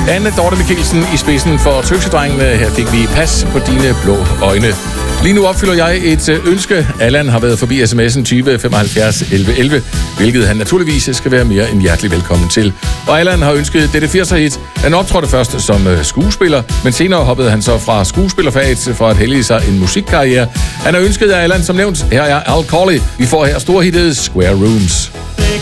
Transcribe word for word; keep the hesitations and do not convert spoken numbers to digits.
Anne Dorte Mikkelsen i spidsen for Tøksedrengene. Her fik vi pas på dine blå øjne. Lige nu opfylder jeg et ønske. Allan har været forbi sms'en tyve femoghalvfjerds elleve elleve, hvilket han naturligvis skal være mere end hjertelig velkommen til. Og Allan har ønsket dette firser-hit. Han optrådte først som skuespiller, men senere hoppede han så fra skuespillerfaget for at hellige sig en musikkarriere. Han har ønsket af Allan som nævnt. Her er Al Corley. Vi får her storhittet Square Rooms.